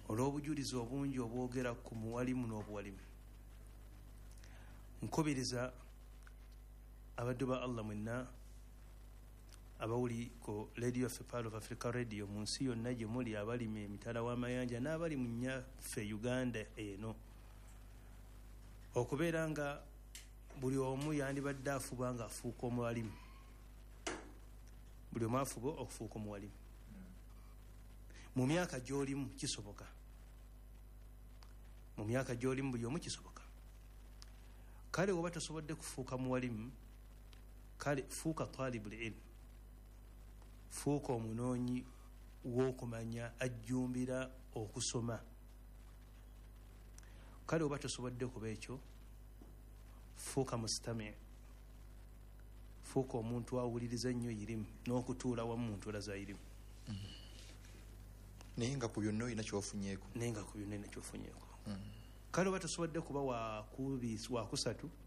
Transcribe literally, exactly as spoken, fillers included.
olw'obujulizi obungi obwogera ku muwalimu n'obuwalimu. Nkubiriza abaddu ba Allah mwenna abawuli ku radio yaffe Pearl of Africa radio mu nsi yonna gye muli, abalimi emitala w'amayanja n'abali mu nnyaffe Uganda eno, okubeera nga buli omu yandibadde afuba nga afuuka omuwalimu, buli omu afuba okufuuka omuwalimu. Mu myaka gy'olimu kisoboka, mu myaka gy'olimu buli omu kisoboka. Kale oba tosobodde kufuuka muwalimu, kale fuuka talibul ilm, fuuka omunoonyi w'okumanya ajjumbira okusoma. Kale oba tosobodde kuba ekyo, fuuka mustami', fuuka omuntu awuliriza ennyo irimu n'okutuula wamu mu ntuula za irimu. Naye nga ku byonna olina kyofunyeeko. Naye nga ku byonna olina kyofunyeeko. Kale oba tosobodde kuba wakusatu,